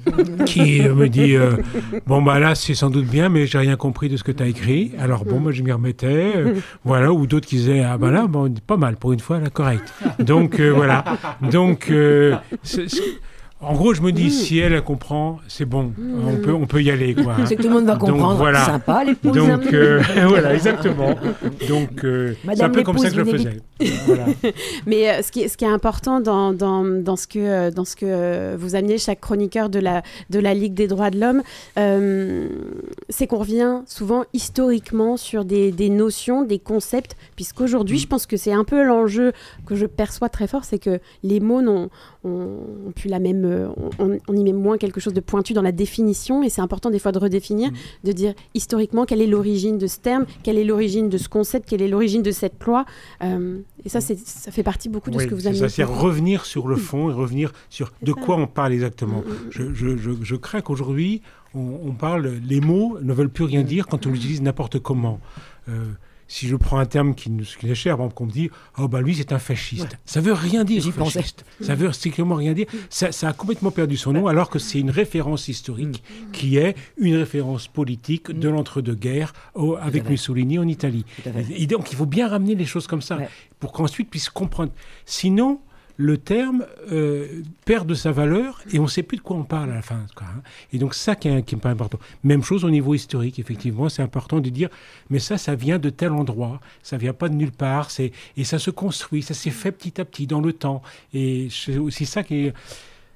qui euh, me dit euh, bon, bah là, c'est sans doute bien, mais j'ai rien compris de ce que tu as écrit. Alors, bon, moi, je m'y remettais. Euh, voilà. Ou d'autres qui disaient ah, ben là, bon, pas mal, pour une fois, là, correct. Donc, euh, voilà. Donc, euh, c'est, c'est... En gros, je me dis, mmh. si elle, elle comprend, c'est bon, mmh. on, peut, on peut y aller. Quoi, hein. C'est que tout le monde va comprendre, donc, voilà. C'est sympa, l'épouse. Donc, euh, voilà, exactement. Donc, euh, c'est un peu comme ça que je le faisais. Voilà. Mais euh, ce, qui est, ce qui est important dans, dans, dans, ce que, euh, dans ce que euh, vous amenez, chaque chroniqueur de la, de la Ligue des droits de l'homme, euh, c'est qu'on revient souvent historiquement sur des, des notions, des concepts, puisqu'aujourd'hui, mmh. je pense que c'est un peu l'enjeu que je perçois très fort, c'est que les mots n'ont ont, ont plus la même... On, on y met moins quelque chose de pointu dans la définition, et c'est important des fois de redéfinir, mmh. de dire historiquement quelle est l'origine de ce terme, quelle est l'origine de ce concept, quelle est l'origine de cette loi. Euh, et ça, c'est, ça fait partie beaucoup de oui, ce que vous c'est amenez. Ça, c'est revenir sur le fond et revenir sur c'est de ça. Quoi on parle exactement. Mmh. Je, je, je, je crains qu'aujourd'hui, on, on parle, les mots ne veulent plus rien dire quand on l'utilise n'importe comment. Euh, Si je prends un terme qui nous qui est cher, par exemple, qu'on me dit « Oh, ben lui, c'est un fasciste ouais. ». Ça veut rien dire, J'y fasciste. Pensais. Ça veut strictement rien dire. Ça, ça a complètement perdu son nom, alors que c'est une référence historique mmh. qui est une référence politique mmh. de l'entre-deux-guerres au, avec Mussolini en Italie. Et donc, il faut bien ramener les choses comme ça ouais. pour qu'ensuite puisse comprendre. Sinon, le terme euh, perd de sa valeur et on ne sait plus de quoi on parle à la fin. Quoi, hein. Et donc, ça qui est, qui est pas important. Même chose au niveau historique, effectivement, c'est important de dire, mais ça, ça vient de tel endroit, ça ne vient pas de nulle part, c'est, et ça se construit, ça s'est fait petit à petit dans le temps. Et c'est aussi ça qui est...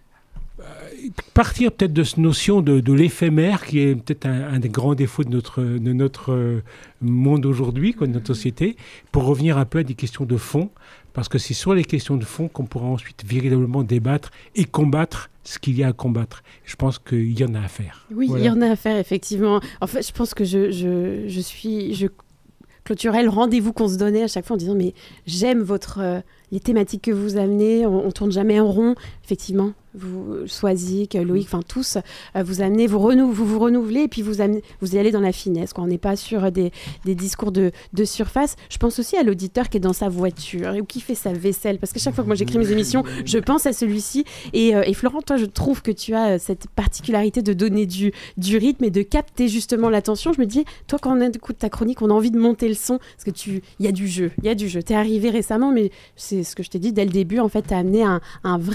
Partir peut-être de cette notion de, de l'éphémère qui est peut-être un, un des grands défauts de notre, de notre monde aujourd'hui, quoi, de notre société, pour revenir un peu à des questions de fond, parce que c'est sur les questions de fond qu'on pourra ensuite véritablement débattre et combattre ce qu'il y a à combattre. Je pense qu'il y en a à faire. Oui, voilà. Il y en a à faire, effectivement. En fait, je pense que je, je, je suis... Je... clôturais le rendez-vous qu'on se donnait à chaque fois en disant mais j'aime votre, euh, les thématiques que vous amenez, on, on tourne jamais en rond, effectivement. Vous, Soisic, Loïc, enfin tous, euh, vous amenez, vous, renou- vous vous renouvelez et puis vous, amenez, vous y allez dans la finesse, quoi. On n'est pas sur des, des discours de, de surface. Je pense aussi à l'auditeur qui est dans sa voiture ou qui fait sa vaisselle, parce que chaque fois que moi j'écris mes émissions, je pense à celui-ci. Et, euh, et Florent, toi, je trouve que tu as cette particularité de donner du, du rythme et de capter justement l'attention. Je me dis, toi, quand on écoute ta chronique, on a envie de monter le son, parce que tu, il y a du jeu, il y a du jeu. T'es arrivé récemment, mais c'est ce que je t'ai dit dès le début, en fait, t'as amené un, un vrai rythme,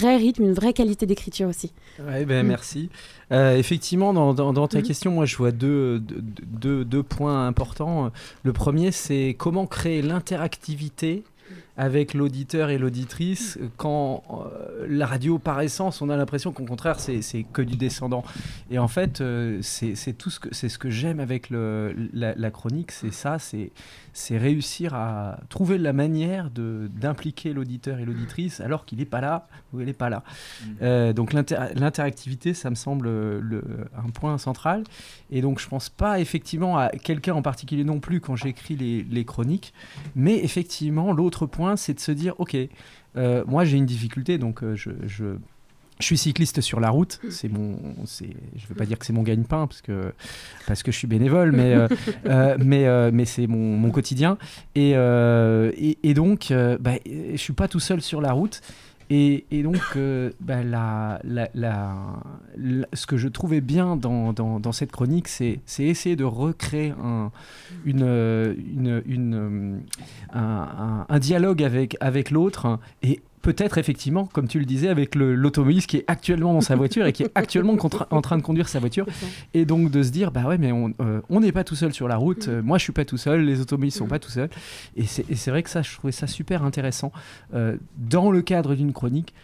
mais une vraie qualité d'écriture aussi. Ouais, ben, Mm. merci. Euh, effectivement, dans, dans, dans ta Mhm. question, moi je vois deux, deux, deux, deux points importants. Le premier, c'est comment créer l'interactivité avec l'auditeur et l'auditrice quand euh, la radio, par essence, on a l'impression qu'au contraire, c'est, c'est que du descendant. Et en fait, euh, c'est, c'est tout ce que, c'est ce que j'aime avec le, la, la chronique, c'est ça, c'est, c'est réussir à trouver la manière de, d'impliquer l'auditeur et l'auditrice alors qu'il n'est pas là ou elle n'est pas là. Euh, donc l'inter- l'interactivité, ça me semble le, un point central. Et donc je ne pense pas effectivement à quelqu'un en particulier non plus quand j'écris les, les chroniques, mais effectivement, l'autre point, c'est de se dire, ok, euh, moi j'ai une difficulté, donc euh, je, je, je suis cycliste sur la route, c'est mon, c'est, je ne veux pas dire que c'est mon gagne-pain, parce que, parce que je suis bénévole, mais, euh, euh, mais, euh, mais c'est mon, mon quotidien. Et, euh, et, et donc, euh, bah, je ne suis pas tout seul sur la route. Et, et donc, euh, bah, la, la, la, la, ce que je trouvais bien dans, dans, dans cette chronique, c'est, c'est essayer de recréer un, une, une, une, un, un, un dialogue avec, avec l'autre et peut-être effectivement, comme tu le disais, avec le, l'automobiliste qui est actuellement dans sa voiture et qui est actuellement contra- en train de conduire sa voiture. Et donc de se dire, bah ouais, mais on euh, on n'est pas tout seul sur la route. Euh, moi, je suis pas tout seul. Les automobilistes sont pas tout seuls. Et c'est, et c'est vrai que ça, je trouvais ça super intéressant euh, dans le cadre d'une chronique.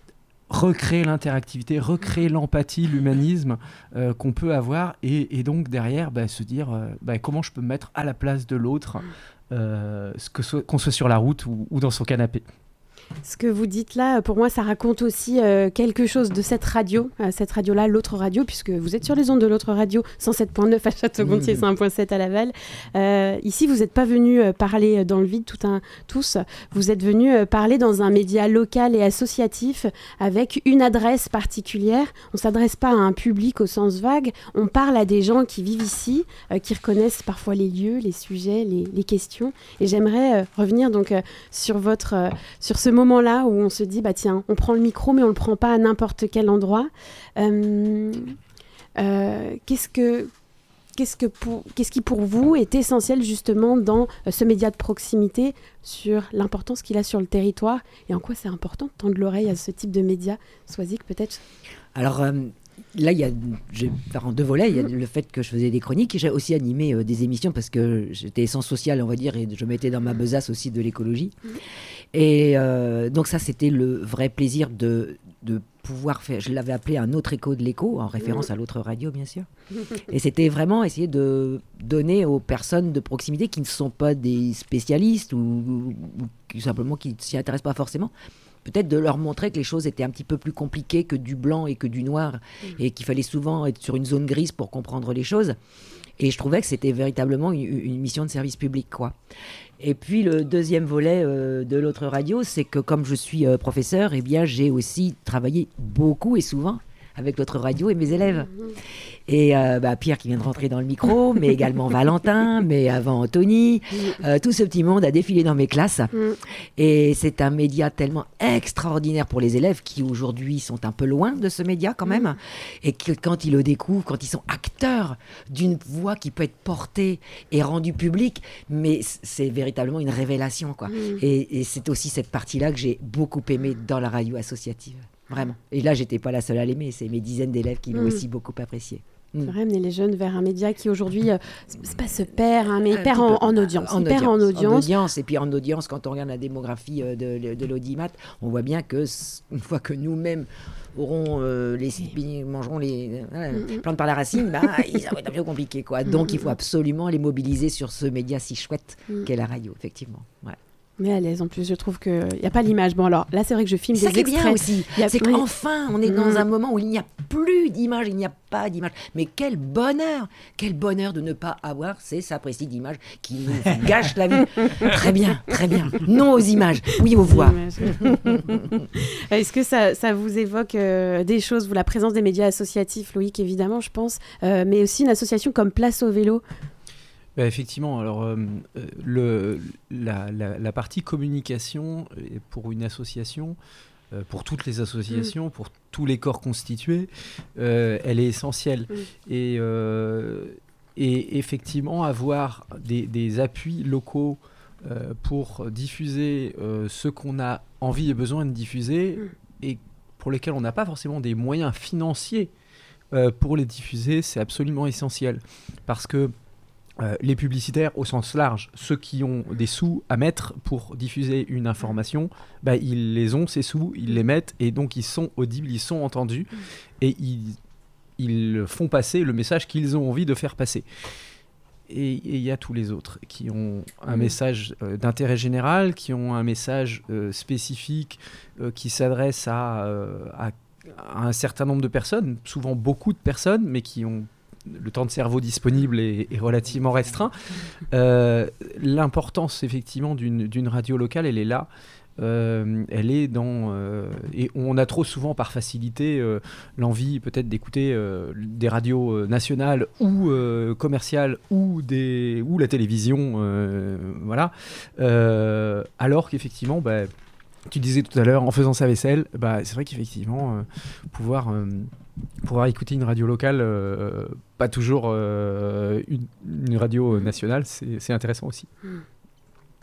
Recréer l'interactivité, recréer l'empathie, l'humanisme euh, qu'on peut avoir, et, et donc derrière, bah, se dire euh, bah, comment je peux me mettre à la place de l'autre, euh, que soit, qu'on soit sur la route ou, ou dans son canapé. Ce que vous dites là, pour moi, ça raconte aussi euh, quelque chose de cette radio, euh, cette radio-là, l'autre radio, puisque vous êtes sur les ondes de l'autre radio, cent sept point neuf à Château-Gontier, Mmh. cent un point sept à Laval. Euh, ici, vous n'êtes pas venus euh, parler dans le vide tout un, tous, vous êtes venus euh, parler dans un média local et associatif avec une adresse particulière. On ne s'adresse pas à un public au sens vague, on parle à des gens qui vivent ici, euh, qui reconnaissent parfois les lieux, les sujets, les, les questions. Et j'aimerais euh, revenir donc euh, sur, votre, euh, sur ce moment-là où on se dit, bah tiens, on prend le micro, mais on ne le prend pas à n'importe quel endroit. Euh, euh, qu'est-ce que, qu'est-ce que pour, qu'est-ce qui pour vous est essentiel justement dans euh, ce média de proximité, sur l'importance qu'il a sur le territoire et en quoi c'est important de tendre l'oreille à ce type de média? Soisic, peut-être. Alors euh, là, il y a, je vais faire en deux volets. Il y a le fait que je faisais des chroniques. J'ai aussi animé euh, des émissions parce que j'étais essence sociale, on va dire, et je mettais dans ma besace aussi de l'écologie. Mmh. Et euh, donc ça, c'était le vrai plaisir de, de pouvoir faire. Je l'avais appelé un autre écho de l'écho, en référence à l'autre radio, bien sûr. Et c'était vraiment essayer de donner aux personnes de proximité qui ne sont pas des spécialistes ou, ou, ou qui, simplement qui ne s'y intéressent pas forcément, peut-être de leur montrer que les choses étaient un petit peu plus compliquées que du blanc et que du noir, mmh. et qu'il fallait souvent être sur une zone grise pour comprendre les choses. Et je trouvais que c'était véritablement une, une mission de service public, quoi. Et puis le deuxième volet euh, de l'autre radio, c'est que comme je suis euh, professeur, eh bien, j'ai aussi travaillé beaucoup et souvent avec l'autre radio et mes élèves. Et euh, bah, Pierre qui vient de rentrer dans le micro, mais également Valentin, mais avant Anthony. Euh, tout ce petit monde a défilé dans mes classes. Et c'est un média tellement extraordinaire pour les élèves qui aujourd'hui sont un peu loin de ce média quand même. Et que quand ils le découvrent, quand ils sont acteurs d'une voix qui peut être portée et rendue publique, mais c'est véritablement une révélation, quoi. Et, et c'est aussi cette partie-là que j'ai beaucoup aimée dans la radio associative. Vraiment. Et là, j'étais pas la seule à l'aimer. C'est mes dizaines d'élèves qui l'ont mmh. aussi beaucoup apprécié. C'est vrai, amener les jeunes vers un média qui aujourd'hui, euh, c'est pas se perd, hein, mais il perd en, en audience. En il perd en audience. En audience. Et puis en audience, quand on regarde la démographie euh, de, de, de l'audimat, on voit bien que une fois que nous-mêmes auront euh, les, oui. mangeront les euh, mm-hmm. plantes par la racine, bah, ça va être un peu compliqué, quoi. Donc mm-hmm. il faut absolument les mobiliser sur ce média si chouette mm-hmm. qu'est la radio, effectivement. Ouais. Mais à l'aise en plus, je trouve qu'il n'y a pas l'image. Bon alors là c'est vrai que je filme ça des extraits. Ça qui est bien aussi, a... c'est qu'enfin on est mmh. dans un moment où il n'y a plus d'image, il n'y a pas d'image. Mais quel bonheur, quel bonheur de ne pas avoir ces sapristi d'images qui nous gâchent la vie. Très bien, très bien. Non aux images, oui aux voix. Est-ce que ça, ça vous évoque euh, des choses, vous, la présence des médias associatifs, Loïc, évidemment je pense, euh, mais aussi une association comme Place au vélo? Bah effectivement, alors euh, le, la, la, la partie communication pour une association, euh, pour toutes les associations, mmh. pour tous les corps constitués, euh, elle est essentielle. Mmh. Et, euh, et effectivement, avoir des, des appuis locaux euh, pour diffuser euh, ce qu'on a envie et besoin de diffuser, mmh. et pour lesquels on n'a pas forcément des moyens financiers euh, pour les diffuser, c'est absolument essentiel. Parce que euh, les publicitaires, au sens large, ceux qui ont des sous à mettre pour diffuser une information, bah, ils les ont, ces sous, ils les mettent, et donc ils sont audibles, ils sont entendus, et ils, ils font passer le message qu'ils ont envie de faire passer. Et il y a tous les autres qui ont un mmh. message euh, d'intérêt général, qui ont un message euh, spécifique euh, qui s'adresse à, euh, à, à un certain nombre de personnes, souvent beaucoup de personnes, mais qui ont le temps de cerveau disponible est, est relativement restreint. Euh, l'importance effectivement d'une, d'une radio locale, elle est là. Euh, elle est dans euh, et on a trop souvent par facilité euh, l'envie peut-être d'écouter euh, des radios nationales ou euh, commerciales ou des ou la télévision euh, voilà euh, alors qu'effectivement bah, tu disais tout à l'heure en faisant sa vaisselle, bah, c'est vrai qu'effectivement euh, pouvoir euh, pouvoir écouter une radio locale, euh, pas toujours euh, une, une radio nationale, c'est, c'est intéressant aussi. Loïc ?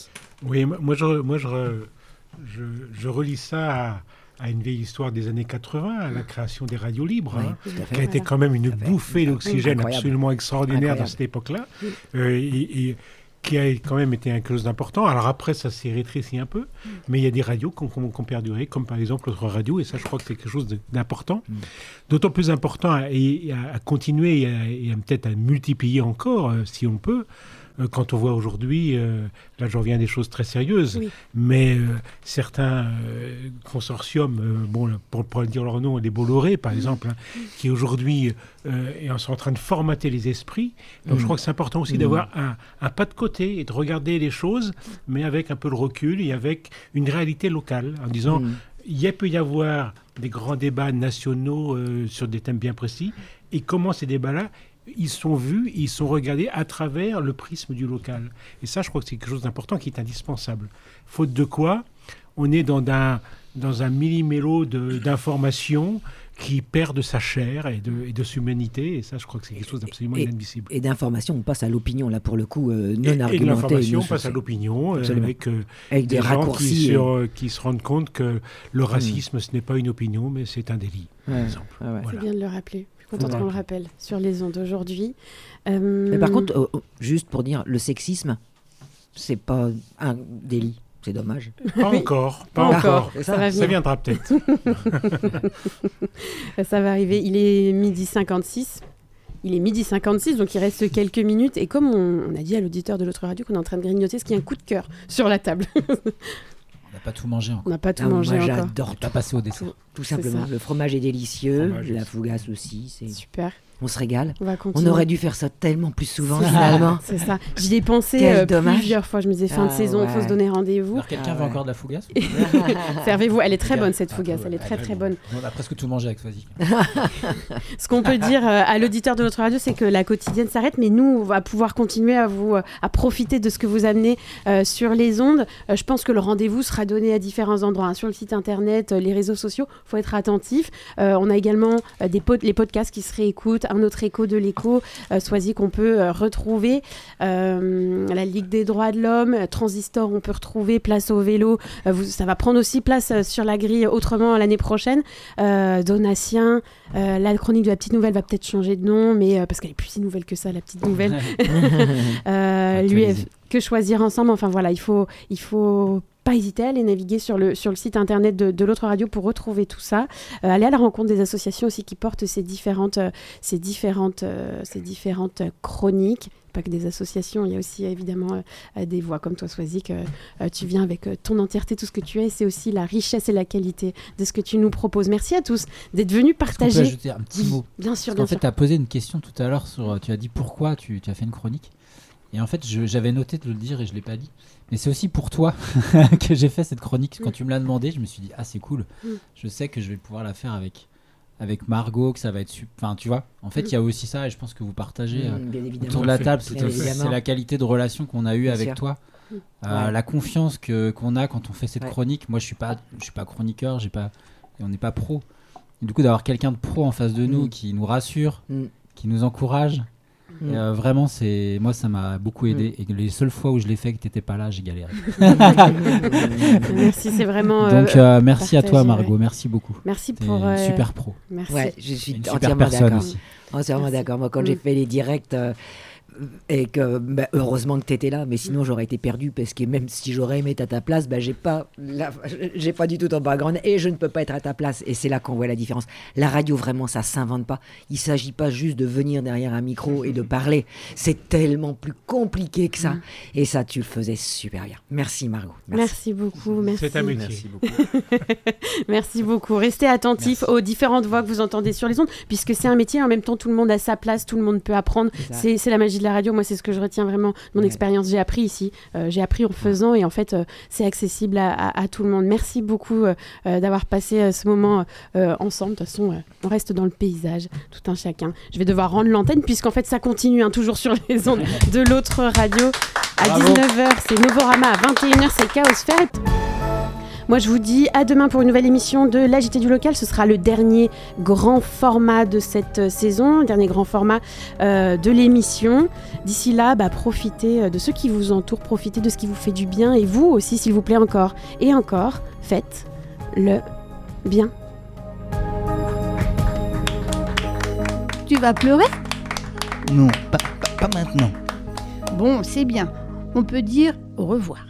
Oui, moi, je, moi je, je, je relis ça à, à une vieille histoire des années quatre-vingts, à la création des radios libres, oui, hein, qui a été voilà. quand même une bouffée d'oxygène Incroyable. absolument extraordinaire Incroyable. dans cette époque-là, euh, et, et qui a quand même été quelque chose d'important. Alors après, ça s'est rétréci un peu, mais il y a des radios qui ont, qui ont perduré, comme par exemple l'autre radio, et ça, je crois que c'est quelque chose d'important. Mm. D'autant plus important à, à, à continuer et, à, et à, peut-être à multiplier encore, euh, si on peut, euh, quand on voit aujourd'hui, euh, là je reviens à des choses très sérieuses, oui. mais euh, certains euh, consortiums, euh, bon, pour, pour dire leur nom, les Bolloré par exemple, hein, qui aujourd'hui euh, sont en train de formater les esprits. Donc mmh. je crois que c'est important aussi mmh. d'avoir un, un pas de côté et de regarder les choses, mais avec un peu de recul et avec une réalité locale, en disant mmh. il peut y avoir des grands débats nationaux euh, sur des thèmes bien précis, et comment ces débats-là ils sont vus, ils sont regardés à travers le prisme du local. Et ça, je crois que c'est quelque chose d'important qui est indispensable. Faute de quoi, on est dans un, dans un millimélo de, d'informations qui perd de sa chair et de, et de son humanité. Et ça, je crois que c'est quelque chose d'absolument et, inadmissible. Et d'information, on passe à l'opinion, là, pour le coup, euh, non et, argumentée. Et de l'information, on passe à l'opinion, euh, avec, euh, avec des, des gens raccourcis. Qui, et... sur, qui se rendent compte que le racisme, mmh. ce n'est pas une opinion, mais c'est un délit, ouais. par exemple. Ah ouais. Voilà. C'est bien de le rappeler. Contente qu'on le rappelle sur les ondes aujourd'hui. Euh... Mais par contre, euh, juste pour dire, le sexisme, c'est pas un délit. C'est dommage. Pas oui. encore, pas ah, encore. Ça, ça, va ça viendra peut-être. Ça va arriver. Il est midi cinquante-six. Il est midi cinquante-six, donc il reste quelques minutes. Et comme on, on a dit à l'auditeur de l'autre radio qu'on est en train de grignoter, ce qui est un coup de cœur sur la table. On n'a pas tout mangé encore. On n'a pas tout ah, mangé moi, encore. J'adore. Pas passé au dessert. Tout, tout simplement. Le fromage est délicieux, fromage la aussi. fougasse aussi. C'est... Super. On se régale. On va continuer. On aurait dû faire ça tellement plus souvent, finalement. C'est ça. J'y ai pensé euh, plusieurs fois. Je me disais, fin ah, de saison, il ouais. faut se donner rendez-vous. Alors, quelqu'un ah, veut ouais. encore de la fougasse? Servez-vous. Elle est très bonne, cette ah, fougasse. ouais, Elle est très, très bonne. On a presque tout mangé avec Swazik. Ce qu'on peut dire euh, à l'auditeur de notre radio, c'est que la quotidienne s'arrête, mais nous, on va pouvoir continuer à, vous, euh, à profiter de ce que vous amenez euh, sur les ondes. Euh, je pense que le rendez-vous sera donné à différents endroits, hein, sur le site internet, euh, les réseaux sociaux. Il faut être attentif. Euh, on a également euh, des pod- les podcasts qui se réécoutent, un autre écho de l'écho, euh, Swazik qu'on peut euh, retrouver, euh, la Ligue des droits de l'homme, Transistor, on peut retrouver, Place au vélo. Euh, vous, ça va prendre aussi place euh, sur la grille autrement l'année prochaine. Euh, Donatien, euh, la chronique de la petite nouvelle va peut-être changer de nom, mais euh, parce qu'elle est plus si nouvelle que ça, la petite nouvelle. euh, lui, que choisir ensemble. Enfin voilà, il faut, il faut pas hésiter à aller naviguer sur le, sur le site internet de, de l'autre radio pour retrouver tout ça. Euh, aller à la rencontre des associations aussi qui portent ces différentes, euh, ces différentes, euh, ces différentes chroniques. Pas que des associations, il y a aussi évidemment euh, des voix comme toi, Swazik. Euh, euh, tu viens avec euh, ton entièreté, tout ce que tu es. C'est aussi la richesse et la qualité de ce que tu nous proposes. Merci à tous d'être venus partager. Est-ce qu'on peut ajouter un petit mot? Bien sûr, Parce bien qu'en fait, tu as posé une question tout à l'heure sur. Tu as dit pourquoi tu, tu as fait une chronique. Et en fait, je, j'avais noté de le dire et je ne l'ai pas dit. Mais c'est aussi pour toi que j'ai fait cette chronique. Quand tu me l'as demandé, je me suis dit, ah, c'est cool. Mm. Je sais que je vais pouvoir la faire avec, avec Margot, que ça va être super. Enfin, tu vois, en fait, il mm. y a aussi ça et je pense que vous partagez mm, euh, autour de la table. C'est, c'est la qualité de relation qu'on a eue avec sûr. toi. Mm. Euh, ouais. La confiance que, qu'on a quand on fait cette ouais. chronique. Moi, je ne suis, suis pas chroniqueur, j'ai pas, et on n'est pas pro. Et du coup, d'avoir quelqu'un de pro en face de nous mm. qui nous rassure, mm. qui nous encourage. Et, euh, vraiment, c'est moi, ça m'a beaucoup aidé. Et les seules fois où je l'ai fait que tu n'étais pas là, j'ai galéré. Merci, c'est vraiment. Donc, euh, merci partagé, à toi, Margot. Ouais. Merci beaucoup. Merci T'es pour. une euh, super pro. Merci. Ouais, je suis Une super entièrement personne d'accord. aussi. Entièrement Merci. d'accord. Moi, quand Mm. j'ai fait les directs, euh, et que bah, heureusement que tu étais là, mais sinon j'aurais été perdu parce que même si j'aurais aimé être à ta place, bah, j'ai pas, la- j'ai pas du tout ton background et je ne peux pas être à ta place. Et c'est là qu'on voit la différence. La radio, vraiment, ça s'invente pas. Il s'agit pas juste de venir derrière un micro et de parler. C'est tellement plus compliqué que ça. Mm. Et ça, tu le faisais super bien. Merci Margot. Merci beaucoup. Merci. C'est un métier. Merci beaucoup. Merci beaucoup. Restez attentifs Merci. aux différentes voix que vous entendez sur les ondes, puisque c'est un métier. En même temps, tout le monde a sa place, tout le monde peut apprendre. C'est ça. C'est c'est la magie de la radio. Moi, c'est ce que je retiens vraiment de mon Ouais. expérience. J'ai appris ici. Euh, j'ai appris en faisant, et en fait, euh, c'est accessible à, à- à tout le monde. Merci beaucoup euh, euh, d'avoir passé euh, ce moment euh, ensemble. De toute façon, euh, on reste dans le paysage, tout un chacun. Je vais devoir rendre l'antenne, puisqu'en fait, ça continue hein, toujours sur les ondes de l'autre radio. À Bravo. dix-neuf heures, c'est Novorama. À vingt et une heures, c'est Chaosphère. Moi, je vous dis à demain pour une nouvelle émission de l'A J T du local. Ce sera le dernier grand format de cette euh, saison, le dernier grand format euh, de l'émission. D'ici là, bah, profitez euh, de ceux qui vous entourent, profitez de ce qui vous fait du bien. Et vous aussi, s'il vous plaît, encore et encore, faites le bien. Tu vas pleurer? Non, pas, pas, pas maintenant. Bon, c'est bien. On peut dire au revoir.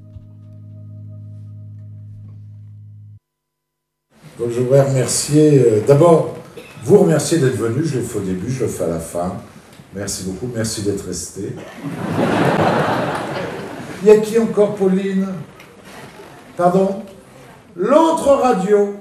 Donc je voudrais remercier, euh, d'abord, vous remercier d'être venu, je l'ai fait au début, je le fais à la fin. Merci beaucoup, merci d'être resté. Il y a qui encore, Pauline? Pardon? L'autre radio.